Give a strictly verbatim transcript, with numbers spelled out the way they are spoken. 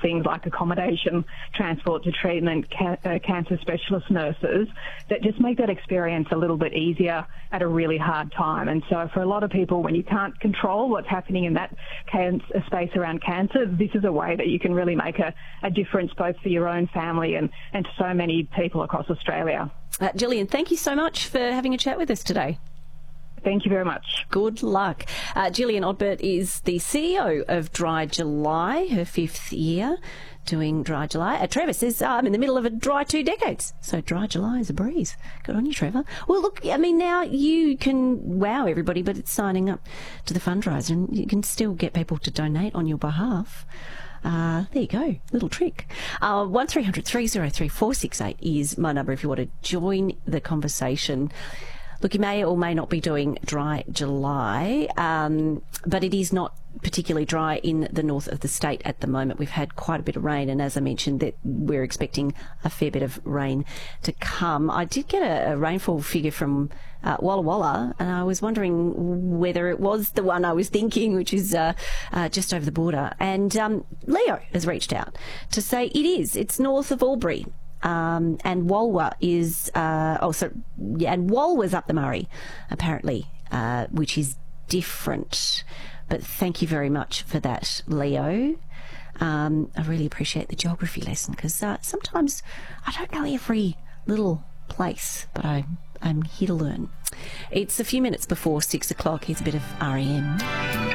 things like accommodation, transport to treatment, ca- uh, cancer specialist nurses that just make that experience a little bit easier at a really hard time. And so for a lot of people, when you can't control what's happening in that can- space around cancer, this is a way that you can really make a, a difference both for your own family and, and to so many people across Australia. Uh, Gillian, thank you so much for having a chat with us today. Thank you very much. Good luck. Uh, Gillian Odbert is the C E O of Dry July, her fifth year doing Dry July. Uh, Trevor says, uh, I'm in the middle of a dry two decades, so Dry July is a breeze. Good on you, Trevor. Well, look, I mean, now you can wow everybody, but it's signing up to the fundraiser, and you can still get people to donate on your behalf. Uh, there you go, little trick. Uh, one three hundred three oh three four six eight is my number if you want to join the conversation. Look, you may or may not be doing Dry July, um, but it is not particularly dry in the north of the state at the moment. We've had quite a bit of rain, and as I mentioned, that we're expecting a fair bit of rain to come. I did get a, a rainfall figure from uh, Walla Walla, and I was wondering whether it was the one I was thinking, which is uh, uh, just over the border. And um, Leo has reached out to say it is. It's north of Albury. Um, and Walwa is, uh, oh, so, yeah, and Walwa's up the Murray, apparently, uh, which is different. But thank you very much for that, Leo. Um, I really appreciate the geography lesson because uh, sometimes I don't know every little place, but I, I'm here to learn. It's a few minutes before six o'clock. Here's a bit of R E M.